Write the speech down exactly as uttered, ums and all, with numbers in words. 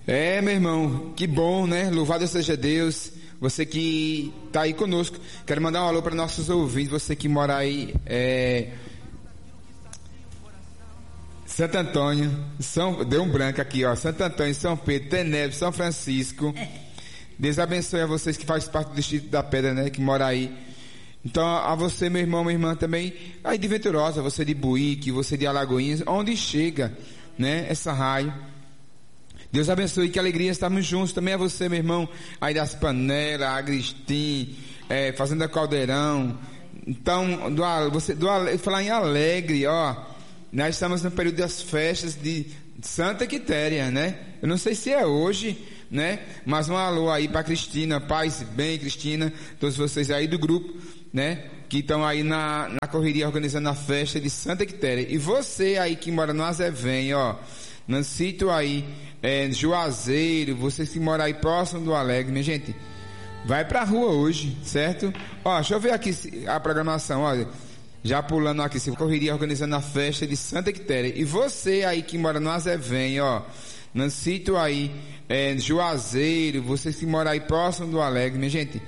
É, meu irmão, que bom, né? Louvado seja Deus. Você que tá aí conosco. Quero mandar um alô para nossos ouvintes. Você que mora aí, é... Santo Antônio, São... deu um branco aqui, ó. Santo Antônio, São Pedro, Tenebro, São Francisco. Deus abençoe a vocês que fazem parte do Distrito da Pedra, né? Que mora aí. Então, a você, meu irmão, minha irmã também, aí de Venturosa, você de Buíque, você de Alagoinhas, onde chega, né? Essa raio. Deus abençoe, que alegria estarmos juntos. Também a você, meu irmão, aí das Panelas, Agristim, é, Fazenda Caldeirão. Então, do, você, do, falar em Alegre, ó, nós estamos no período das festas de Santa Quitéria, né? Eu não sei se é hoje, né? Mas um alô aí para Cristina, paz e bem, Cristina, todos vocês aí do grupo, né? Que estão aí na, na correria organizando a festa de Santa Quitéria. E você aí que mora no Azevém, ó, no sítio aí, é, Juazeiro, vocês que moram aí próximo do Alegre, minha gente, vai pra rua hoje, certo? Ó, deixa eu ver aqui a programação, olha, já pulando aqui, se correria organizando a festa de Santa Quitéria. E você aí que mora no Azevém, ó, no sítio aí, é, Juazeiro, vocês que moram aí próximo do Alegre, minha gente,